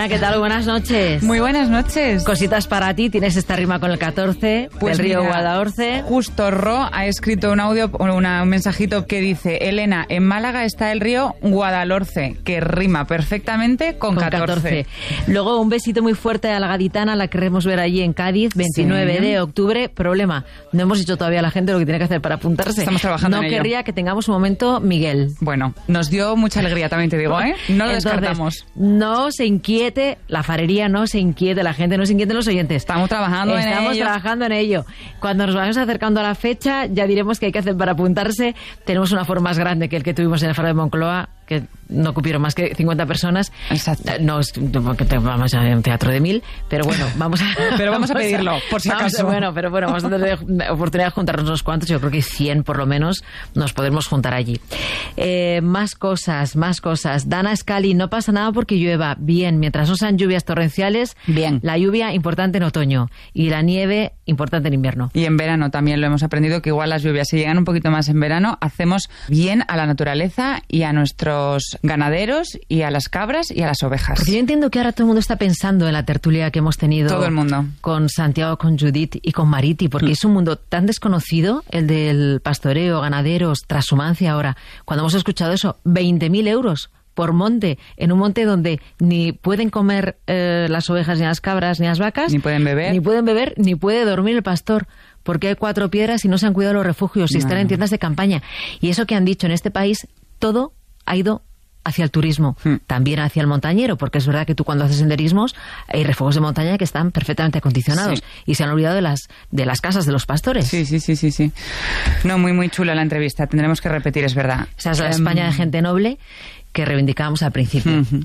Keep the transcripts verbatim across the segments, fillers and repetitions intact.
Elena, ¿qué tal? Buenas noches. Muy buenas noches. Cositas para ti, tienes esta rima con el catorce, pues del río mira, Guadalhorce. Justo Ro ha escrito un audio, una, un mensajito que dice: Elena, en Málaga está el río Guadalhorce, que rima perfectamente con, con catorce. catorce. Luego un besito muy fuerte a la gaditana, la queremos ver allí en Cádiz, veintinueve sí. de octubre. Problema, no hemos dicho todavía a la gente lo que tiene que hacer para apuntarse. Estamos trabajando no en ello. No querría que tengamos un momento Miguel. Bueno, nos dio mucha alegría, también te digo, ¿eh? No lo Entonces, descartamos. No se inquiete la farería, no se inquiete la gente, no se inquieten los oyentes. Estamos trabajando en ello. Estamos trabajando en ello. Cuando nos vayamos acercando a la fecha, ya diremos qué hay que hacer para apuntarse. Tenemos un aforo más grande que el que tuvimos en el Faro de Moncloa, que no cupieron más que cincuenta personas. Exacto. No, vamos a un teatro de mil, pero bueno, vamos a... pero vamos a pedirlo, por si acaso. Vamos, bueno, pero bueno, vamos a tener oportunidad de juntarnos unos cuantos, yo creo que cien por lo menos nos podremos juntar allí. Eh, más cosas, más cosas. Dana Scali, no pasa nada porque llueva. Bien, mientras no sean lluvias torrenciales, bien. La lluvia importante en otoño y la nieve importante en invierno. Y en verano también lo hemos aprendido, que igual las lluvias, si llegan un poquito más en verano, hacemos bien a la naturaleza y a nuestros ganaderos y a las cabras y a las ovejas. Porque yo entiendo que ahora todo el mundo está pensando en la tertulia que hemos tenido. Todo el mundo. Con Santiago, con Judith y con Mariti, porque mm. es un mundo tan desconocido, el del pastoreo, ganaderos, transhumancia ahora. Cuando hemos escuchado eso, veinte mil euros por monte, en un monte donde ni pueden comer eh, las ovejas, ni las cabras, ni las vacas. Ni pueden beber. Ni pueden beber, ni puede dormir el pastor, porque hay cuatro piedras y no se han cuidado los refugios, y no. están en tiendas de campaña. Y eso que han dicho, en este país, todo ha ido hacia el turismo, hmm. también hacia el montañero, porque es verdad que tú cuando haces senderismos hay refugios de montaña que están perfectamente acondicionados, sí. y se han olvidado de las de las casas de los pastores. Sí, sí, sí, sí, sí. No, muy, muy chula la entrevista, tendremos que repetir, es verdad. Esa es la um... España de gente noble que reivindicábamos al principio. Uh-huh.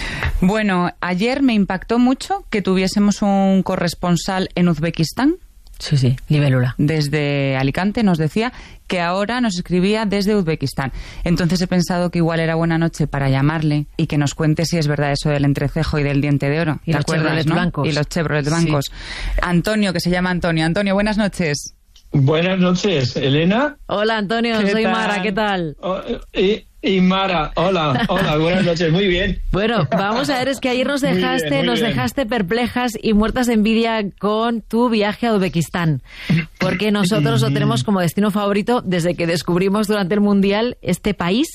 Bueno, ayer me impactó mucho que tuviésemos un corresponsal en Uzbekistán. Sí, sí, libélula. Desde Alicante nos decía que ahora nos escribía desde Uzbekistán. Entonces he pensado que igual era buena noche para llamarle y que nos cuente si es verdad eso del entrecejo y del diente de oro. Y los Chevrolet ¿no? blancos. Y los Chevrolet blancos. Sí. Antonio, que se llama Antonio. Antonio, buenas noches. Buenas noches, Elena. Hola, Antonio, soy tal? Mara, ¿qué tal? Oh, y, y Mara, hola, hola, buenas noches, muy bien. Bueno, vamos a ver, es que ayer nos dejaste, muy bien, muy nos bien. dejaste perplejas y muertas de envidia con tu viaje a Uzbekistán, porque nosotros lo tenemos como destino favorito desde que descubrimos durante el Mundial este país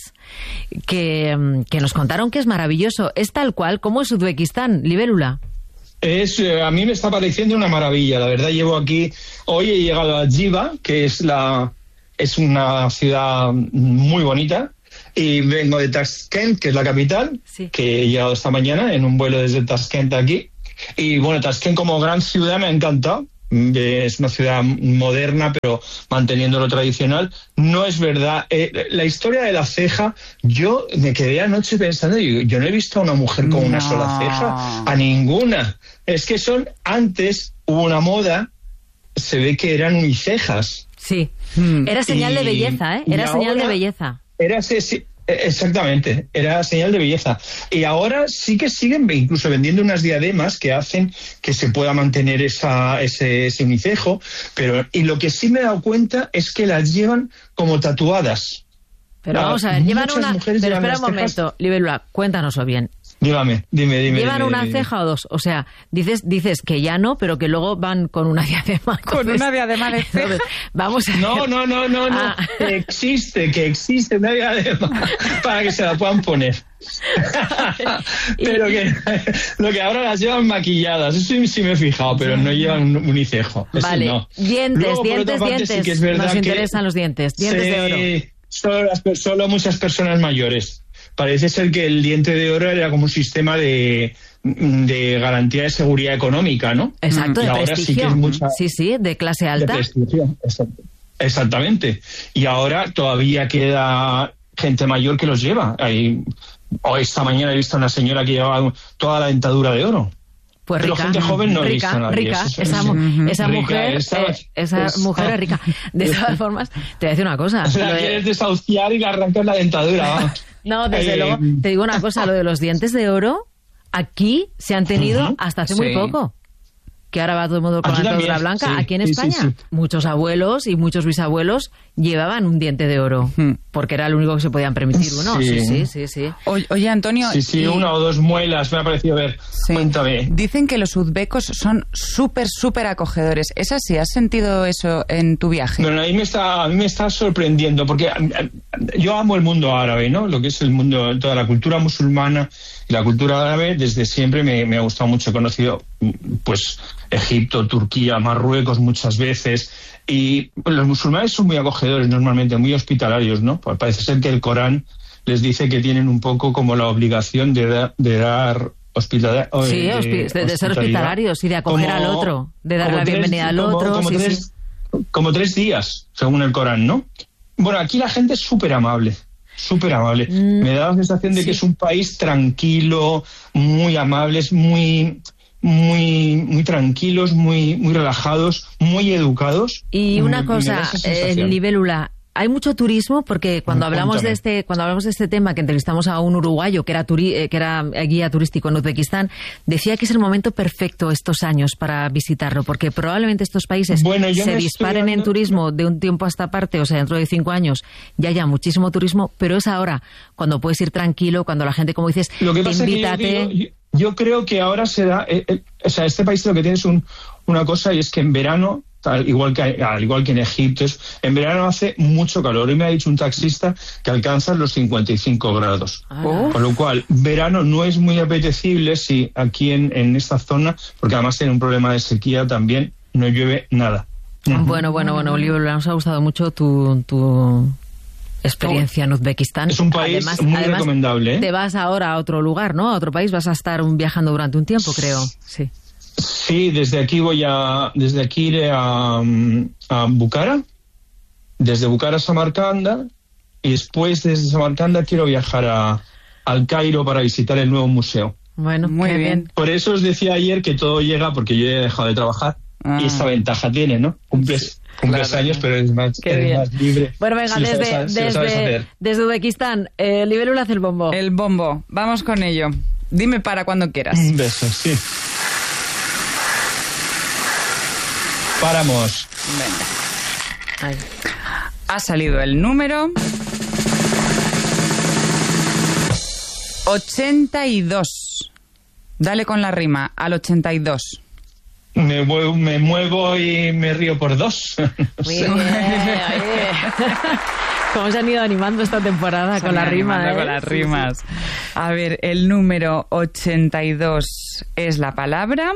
que, que nos contaron que es maravilloso. Es tal cual, ¿cómo es Uzbekistán, libélula? Es, eh, a mí me está pareciendo una maravilla, la verdad. Llevo aquí, hoy he llegado a Jiva, que es la es una ciudad muy bonita, y vengo de Tashkent, que es la capital, sí. que he llegado esta mañana en un vuelo desde Tashkent aquí. Y bueno, Tashkent como gran ciudad me ha encantado. Es una ciudad moderna, pero manteniendo lo tradicional. No es verdad. Eh, la historia de la ceja, yo me quedé anoche pensando, y yo no he visto a una mujer con no. una sola ceja, a ninguna. Es que son, antes hubo una moda, se ve que eran unicejas. Sí, era señal y, de belleza, ¿eh? Era señal de belleza. Era sí, exactamente, era señal de belleza. Y ahora sí que siguen incluso vendiendo unas diademas que hacen que se pueda mantener esa, ese, ese unicejo, pero y lo que sí me he dado cuenta es que las llevan como tatuadas. Pero vamos a ver, llevan una... Pero espera un momento, Libélula, cuéntanoslo bien. Dígame, dime, dime. ¿Llevan dime, una dime. ceja o dos? O sea, dices dices que ya no, pero que luego van con una diadema. Entonces, con una diadema de ceja. Vamos a ver. No, no, no, no, no. Ah. Que existe, que existe una diadema para que se la puedan poner. Pero que lo que ahora las llevan maquilladas, eso sí, sí me he fijado, pero no llevan un unicejo. Eso vale, no. dientes, luego, dientes, parte, dientes. Sí que es verdad nos interesan que los dientes, dientes se, de oro. Solo, las, solo muchas personas mayores. Parece ser que el diente de oro era como un sistema de, de garantía de seguridad económica, ¿no? Exacto, y de ahora prestigio. Sí, que es mucha, sí, sí, de clase alta. De prestigio, exacto. Exactamente. Y ahora todavía queda gente mayor que los lleva. Hay, hoy esta mañana he visto a una señora que llevaba toda la dentadura de oro. Pues pero rica, gente joven no rica, he visto a nadie. rica, Eso, esa, eso, esa rica, mujer, esa, eh, esa esa, mujer es rica. De todas formas, te voy a decir una cosa. O sea, lo de... quieres desahuciar y le arrancas la dentadura. No, desde eh, luego, te digo una cosa, lo de los dientes de oro, aquí se han tenido uh-huh. hasta hace sí. muy poco. Que ahora va todo el mundo con la dentadura blanca. Sí, aquí en España, sí, sí, sí. muchos abuelos y muchos bisabuelos llevaban un diente de oro. Uh-huh. porque era lo único que se podían permitir uno. Sí, sí, sí, sí. sí. Oye, oye, Antonio... Sí, sí, y... una o dos muelas, me ha parecido ver. Sí. Cuéntame. Dicen que los uzbecos son súper, súper acogedores. ¿Es así? ¿Has sentido eso en tu viaje? Bueno, a mí me está, a mí me está sorprendiendo, porque yo amo el mundo árabe, ¿no? Lo que es el mundo, toda la cultura musulmana y la cultura árabe, desde siempre me, me ha gustado mucho. He conocido, pues, Egipto, Turquía, Marruecos muchas veces... Y los musulmanes son muy acogedores normalmente, muy hospitalarios, ¿no? Pues parece ser que el Corán les dice que tienen un poco como la obligación de, da, de dar hospitalidad. Sí, de, hospi- de, de ser hospitalarios y de acoger como, al otro, de dar la bienvenida tres, al otro. Como, como, sí, tres, sí. como tres días, según el Corán, ¿no? Bueno, aquí la gente es súper amable, súper amable. Mm, Me da la sensación de sí. que es un país tranquilo, muy amable, es muy... muy muy tranquilos, muy muy relajados, muy educados. Y una cosa, eh, Libélula, hay mucho turismo, porque cuando hablamos de este cuando hablamos de este tema, que entrevistamos a un uruguayo que era turi, eh, que era guía turístico en Uzbekistán, decía que es el momento perfecto estos años para visitarlo, porque probablemente estos países bueno, se disparen dando... en turismo de un tiempo a esta parte, o sea, dentro de cinco años ya haya muchísimo turismo, pero es ahora cuando puedes ir tranquilo, cuando la gente, como dices, lo que pasa invítate... Es que yo, yo, yo creo que ahora se da, eh, eh, o sea, este país lo que tiene es un, una cosa, y es que en verano, tal, igual que al igual que en Egipto, es, en verano hace mucho calor. Y me ha dicho un taxista que alcanzan los cincuenta y cinco grados. Oh. Con lo cual, verano no es muy apetecible si aquí en, en esta zona, porque además tiene un problema de sequía también, no llueve nada. Bueno, bueno, bueno, Oliver, nos ha gustado mucho tu... tu... experiencia en Uzbekistán. Es un país además, muy además recomendable, ¿eh? Te vas ahora a otro lugar, ¿no? A otro país, vas a estar un, viajando durante un tiempo, creo. Sí. Sí, desde aquí voy a, desde aquí iré a, a Bukhara, desde Bukhara a Samarcanda, y después desde Samarcanda quiero viajar a, al Cairo para visitar el nuevo museo. Bueno, muy bien. bien. Por eso os decía ayer que todo llega porque yo he dejado de trabajar. Ah. Y esta ventaja tiene, ¿no? Cumples, cumples claro, años, pero eres más, eres más libre. Bueno, venga, si desde, sabes, desde, si desde Uzbekistán, eh, Libélula hace el bombo. El bombo, vamos con ello. Dime para cuando quieras. Un beso, sí. Paramos. Venga. Ahí. Ha salido el número... ochenta y dos. Dale con la rima, al ochenta y dos. Me muevo, me muevo y me río por dos. Muy bien, oye. ¿Cómo se han ido animando esta temporada se con la rima? ¿eh? Con las rimas. Sí, sí. A ver, el número ochenta y dos es la palabra...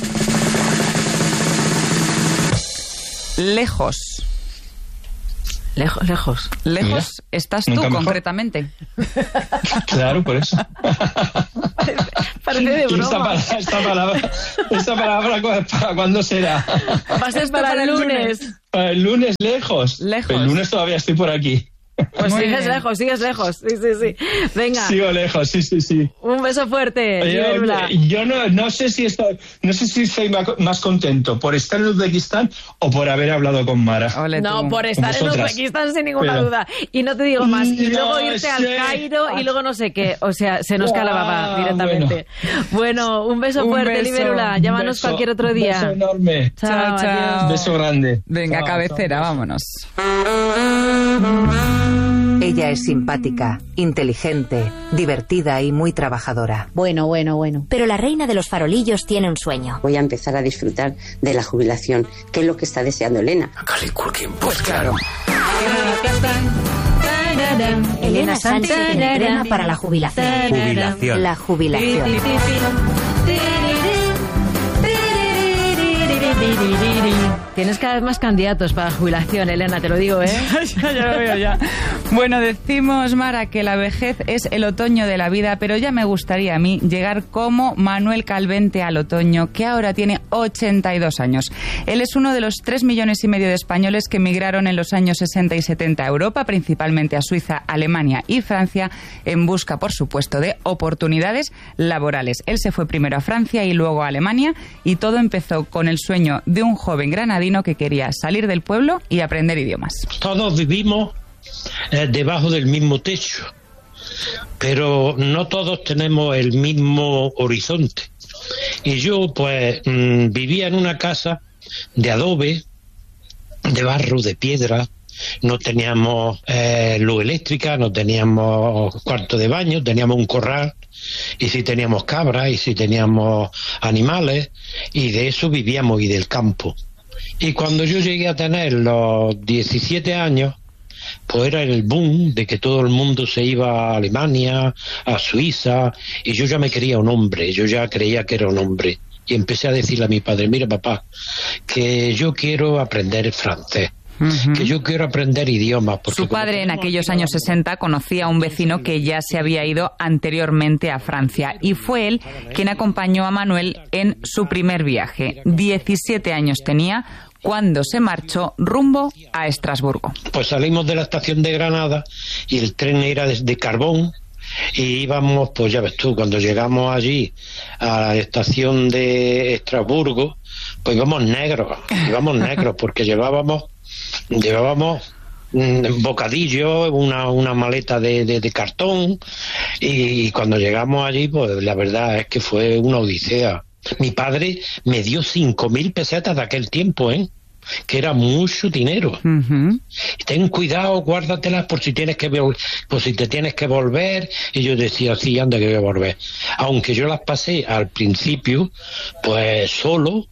lejos. Lejos, lejos. Lejos Mira, estás tú, concretamente. Claro, por eso. Parece de broma. Esta palabra, esta palabra, esta palabra ¿para cuándo será? Va a ser para, para el lunes. lunes. Para el lunes, lejos. Lejos. El lunes todavía estoy por aquí. Pues Muy sigues bien. lejos, sigues lejos. Sí, sí, sí. Venga. Sigo lejos, sí, sí, sí. Un beso fuerte. Oye, oye, yo no, no sé si estoy, no sé si estoy más contento por estar en Uzbekistán o por haber hablado con Mara. Ole, no, por estar en Uzbekistán sin ninguna Pero, duda. Y no te digo más. Y no luego irte sé. al Cairo y luego no sé qué. O sea, se nos cae la baba directamente. Bueno, bueno un beso un fuerte, Libélula. Llámanos beso, cualquier otro día. Un beso enorme. Chao, chao. chao. Beso grande. Venga, chao, cabecera, chao. Vámonos. Ella es simpática, inteligente, divertida y muy trabajadora. Bueno, bueno, bueno. Pero la reina de los farolillos tiene un sueño. Voy a empezar a disfrutar de la jubilación, que es lo que está deseando Elena. Pues claro. Elena Sánchez se entrena para la jubilación. Jubilación. La jubilación. Tienes cada vez más candidatos para jubilación, Elena, te lo digo, ¿eh? ya, ya lo veo, ya. Bueno, decimos, Mara, que la vejez es el otoño de la vida, pero ya me gustaría a mí llegar como Manuel Calvente al otoño, que ahora tiene ochenta y dos años. Él es uno de los tres millones y medio de españoles que emigraron en los años sesenta y setenta a Europa, principalmente a Suiza, Alemania y Francia, en busca, por supuesto, de oportunidades laborales. Él se fue primero a Francia y luego a Alemania, y todo empezó con el sueño de un joven granadino que quería salir del pueblo y aprender idiomas. Todos vivimos eh, debajo del mismo techo, pero no todos tenemos el mismo horizonte. Y yo, pues, mmm, vivía en una casa de adobe, de barro, de piedra, no teníamos eh, luz eléctrica, no teníamos cuarto de baño, teníamos un corral, y sí teníamos cabras, y sí teníamos animales, y de eso vivíamos, y del campo. Y cuando yo llegué a tener los diecisiete años, pues era el boom de que todo el mundo se iba a Alemania, a Suiza, y yo ya me quería un hombre, yo ya creía que era un hombre. Y empecé a decirle a mi padre, mira papá, que yo quiero aprender francés. Uh-huh. Que yo quiero aprender idiomas. Su padre en aquellos años sesenta conocía a un vecino que ya se había ido anteriormente a Francia y fue él quien acompañó a Manuel en su primer viaje. diecisiete años tenía cuando se marchó rumbo a Estrasburgo. Pues salimos de la estación de Granada y el tren era de, de carbón y íbamos, pues ya ves tú, cuando llegamos allí a la estación de Estrasburgo, pues íbamos negros, íbamos negros porque llevábamos Llevábamos un bocadillo, una, una maleta de, de, de cartón, y cuando llegamos allí, pues la verdad es que fue una odisea. Mi padre me dio cinco mil pesetas de aquel tiempo, ¿eh? Que era mucho dinero. Uh-huh. Ten cuidado, guárdatelas por si tienes que por si te tienes que volver. Y yo decía, sí, anda que voy a volver. Aunque yo las pasé al principio, pues solo,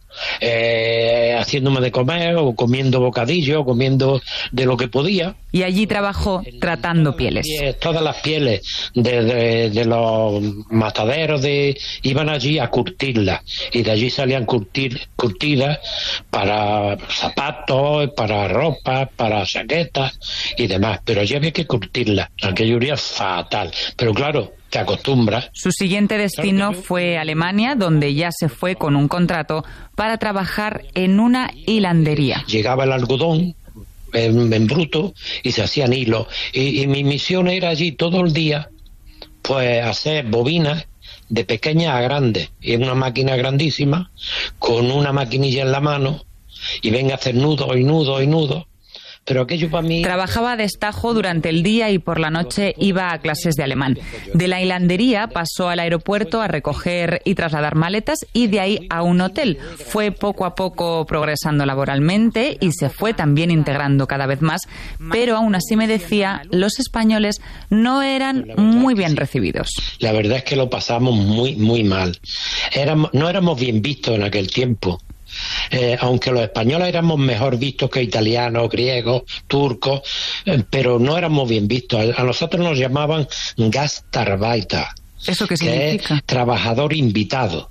eh, haciéndome de comer, o comiendo bocadillo, o comiendo de lo que podía. Y allí trabajó tratando pieles. Todas las pieles de, de, de los mataderos de, iban allí a curtirlas. Y de allí salían curtir, curtidas para zapatos, para ropa, para chaquetas y demás. Pero allí había que curtirlas. Aquello era fatal. Pero claro, te acostumbras. Su siguiente destino fue Alemania, donde ya se fue con un contrato para trabajar en una hilandería. Llegaba el algodón en, en bruto y se hacían hilos. Y, y mi misión era allí todo el día, pues hacer bobinas de pequeñas a grandes. Y en una máquina grandísima, con una maquinilla en la mano, y venga a hacer nudos y nudos y nudos. Pero aquello para mí... Trabajaba a destajo durante el día y por la noche iba a clases de alemán. De la hilandería pasó al aeropuerto a recoger y trasladar maletas y de ahí a un hotel. Fue poco a poco progresando laboralmente y se fue también integrando cada vez más, pero aún así me decía, los españoles no eran muy bien recibidos. La verdad es que lo pasamos muy, muy mal. Éramos, no éramos bien vistos en aquel tiempo. Eh, aunque los españoles éramos mejor vistos que italianos, griegos, turcos, eh, pero no éramos bien vistos. A nosotros nos llamaban Gastarbeiter. ¿Eso qué significa? Que es trabajador invitado.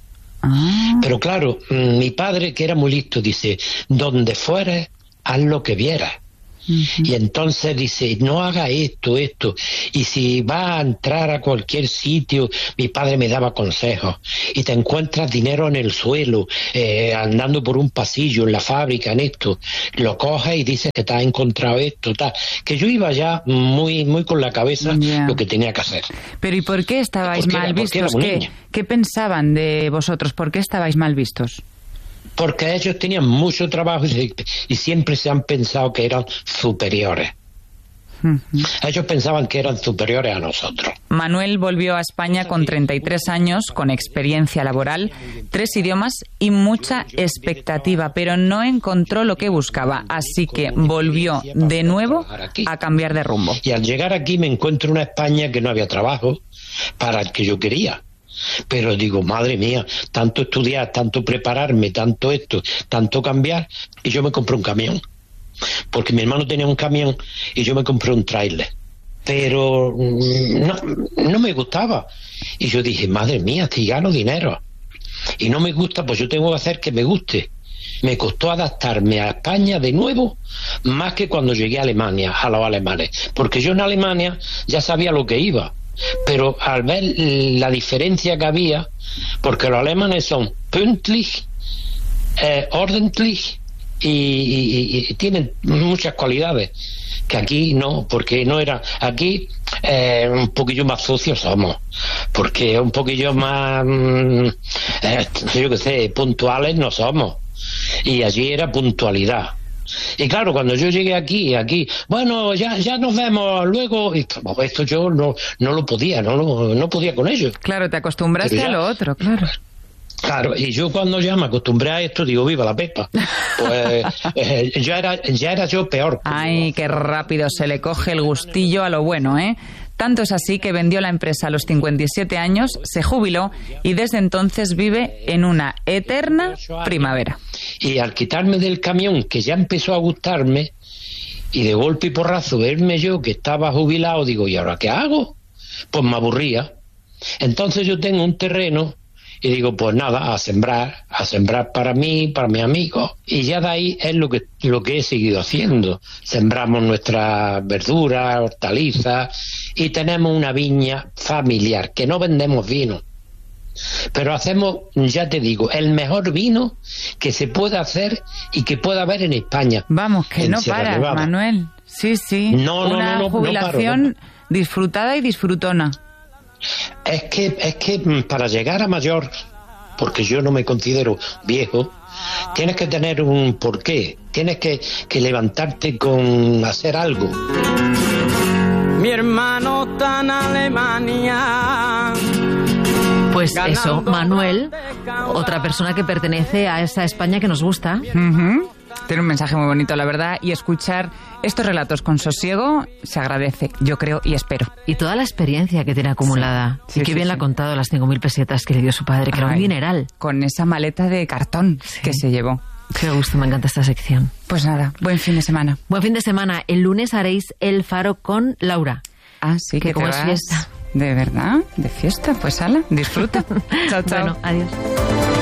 Ah. Pero claro, mi padre, que era muy listo, dice, donde fueres, haz lo que vieras. Uh-huh. Y entonces dice, no haga esto, esto. Y si va a entrar a cualquier sitio, mi padre me daba consejos. Y te encuentras dinero en el suelo, eh, andando por un pasillo, en la fábrica, en esto. Lo coges y dices que te has encontrado esto, tal. Que yo iba ya muy, muy con la cabeza yeah. lo que tenía que hacer. Pero ¿y por qué estabais mal era, vistos? ¿Qué, ¿Qué pensaban de vosotros? ¿Por qué estabais mal vistos? Porque ellos tenían mucho trabajo y, y siempre se han pensado que eran superiores. Uh-huh. Ellos pensaban que eran superiores a nosotros. Manuel volvió a España con treinta y tres años, con experiencia laboral, tres idiomas y mucha expectativa, pero no encontró lo que buscaba, así que volvió de nuevo a cambiar de rumbo. Y al llegar aquí me encuentro una España que no había trabajo para el que yo quería. Pero digo, madre mía, tanto estudiar, tanto prepararme, tanto esto, tanto cambiar, y yo me compré un camión. Porque mi hermano tenía un camión y yo me compré un tráiler. Pero no, no me gustaba. Y yo dije, madre mía, si gano dinero y no me gusta, pues yo tengo que hacer que me guste. Me costó adaptarme a España de nuevo, más que cuando llegué a Alemania, a los alemanes. Porque yo en Alemania ya sabía lo que iba. Pero al ver la diferencia que había, porque los alemanes son pünktlich, eh, ordentlich y, y, y tienen muchas cualidades que aquí no, porque no era aquí eh, un poquillo más sucios somos, porque un poquillo más eh, yo qué sé, puntuales no somos, y allí era puntualidad. Y claro, cuando yo llegué aquí, aquí, bueno, ya ya nos vemos luego, y esto yo no no lo podía, no lo, no podía con ello. Claro, te acostumbraste ya, a lo otro, claro. Claro, y yo cuando ya me acostumbré a esto, digo, viva la Pepa. Pues eh, ya, era, ya era yo peor. Ay, qué rápido se le coge el gustillo a lo bueno, ¿eh? Tanto es así que vendió la empresa a los cincuenta y siete años, se jubiló y desde entonces vive en una eterna primavera. Y al quitarme del camión, que ya empezó a gustarme, y de golpe y porrazo verme yo que estaba jubilado, digo, ¿y ahora qué hago? Pues me aburría. Entonces yo tengo un terreno y digo, pues nada, a sembrar, a sembrar para mí, para mis amigos. Y ya de ahí es lo que, lo que he seguido haciendo. Sembramos nuestras verduras, hortalizas y tenemos una viña familiar, que no vendemos vino. Pero hacemos, ya te digo, el mejor vino que se puede hacer y que pueda haber en España. Vamos, que no paras, Manuel. Sí, sí. No, no, una no, no, jubilación no paro, no. disfrutada y disfrutona. Es que, es que para llegar a mayor, porque yo no me considero viejo, tienes que tener un porqué, tienes que, que levantarte con hacer algo. Mi hermano está en Alemania. Pues eso, Manuel, otra persona que pertenece a esa España que nos gusta. Uh-huh. Tiene un mensaje muy bonito, la verdad, y escuchar estos relatos con sosiego se agradece, yo creo y espero. Y toda la experiencia que tiene acumulada. Sí, y qué sí, bien sí. la ha contado, las cinco mil pesetas que le dio su padre, que Ay, era un dineral. Con esa maleta de cartón sí. que se llevó. Qué gusto, me encanta esta sección. Pues nada, buen fin de semana. Buen fin de semana. El lunes haréis El Faro con Laura. Ah, sí, que, que como es fiesta. ¿De verdad? ¿De fiesta? Pues ala, disfruta. Chao, chao. Bueno, adiós.